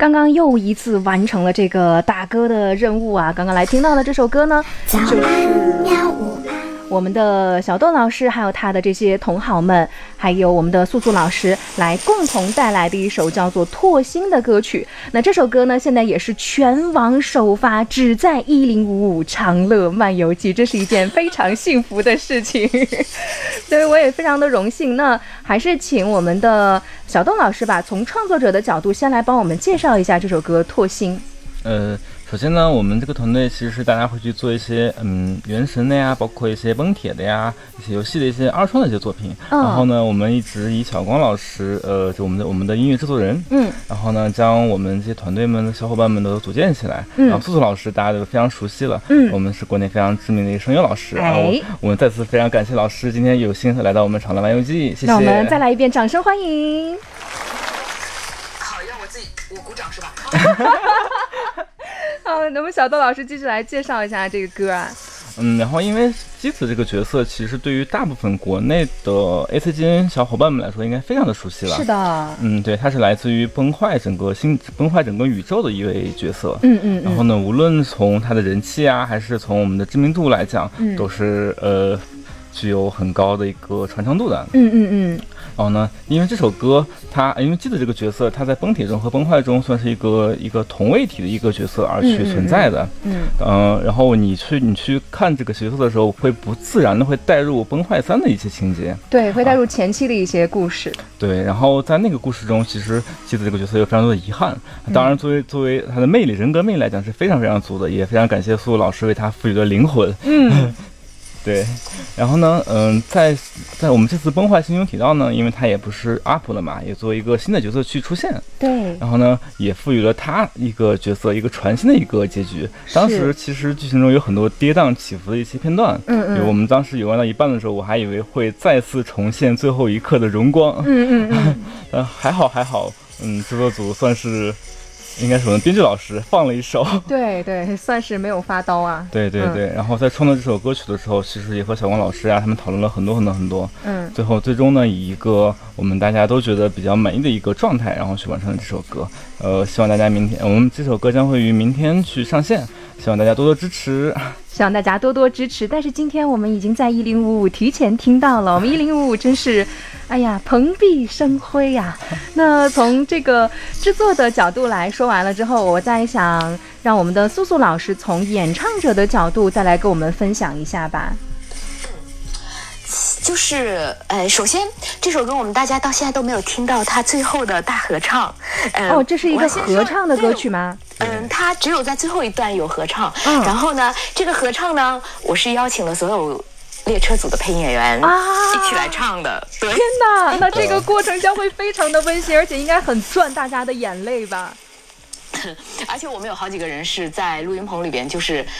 刚刚又一次完成了这个打歌的任务啊！刚刚来听到的这首歌呢，就是我们的小豆老师还有他的这些同好们，还有我们的素素老师来共同带来的一首叫做《拓星》的歌曲。那这首歌呢，现在也是全网首发，只在1055长乐漫游记，这是一件非常幸福的事情。所以我也非常的荣幸。那还是请我们的小豆老师吧，从创作者的角度先来帮我们介绍一下这首歌《拓星》。 首先呢，我们这个团队其实是大家会去做一些原神的呀，包括一些崩铁的呀，一些游戏的一些二创的一些作品。然后呢，我们一直以小光老师就我们的音乐制作人，然后呢将我们这些团队们的小伙伴们都组建起来。然后素素老师大家都非常熟悉了，我们是国内非常知名的一个声优老师。我们再次非常感谢老师今天有幸来到我们长乐漫游记，谢谢。 那我们再来一遍掌声欢迎。 好，让我鼓掌是吧？ 好，那么小豆老师继续来介绍一下这个歌啊。 然后因为基子这个角色，其实对于大部分国内的 ACGN 小伙伴们来说，应该非常的熟悉了。 是的， 对，他是来自于崩坏整个宇宙的一位角色。然后呢，无论从他的人气啊，还是从我们的知名度来讲，都是具有很高的一个传承度的。然后呢，因为这首歌因为基子这个角色，他在崩铁中和崩坏中算是一个同位体的一个角色而去存在的。然后你去看这个角色的时候，会不自然的会带入崩坏3的一些情节， 对，会带入前期的一些故事。 对，然后在那个故事中，其实基子这个角色有非常多的遗憾。当然，作为他的人格魅力来讲是非常非常足的，也非常感谢苏老师为他赋予的灵魂。对，然后呢，在我们这次崩坏星中提到呢，因为他也不是 UP 了嘛，也作为一个新的角色去出现。对，然后呢，也赋予了他一个角色一个全新的一个结局。当时其实剧情中有很多跌宕起伏的一些片段。我们当时游玩到一半的时候，我还以为会再次重现最后一刻的荣光。还好，制作组算是。应该是我们编剧老师放了一手， 对，算是没有发刀啊。 对，然后在创作这首歌曲的时候，其实也和小光老师啊他们讨论了很多。最终呢，以一个我们大家都觉得比较满意的一个状态，然后去完成了这首歌。希望大家我们这首歌将会于明天去上线，希望大家多多支持。 希望大家多多支持。但是今天我们已经在1055提前听到了，我们1055真是，哎呀，蓬荜生辉呀。那从这个制作的角度来说完了之后，我再想让我们的素素老师从演唱者的角度再来跟我们分享一下吧。 就是首先这首歌我们大家到现在都没有听到它最后的大合唱。 这是一个合唱的歌曲吗？ 它只有在最后一段有合唱。然后呢，这个合唱呢，我是邀请了所有列车组的配音演员一起来唱的。对， 天哪，那这个过程将会非常的温馨，而且应该很赚大家的眼泪吧。 而且我们有好几个人是在录音棚里边，就是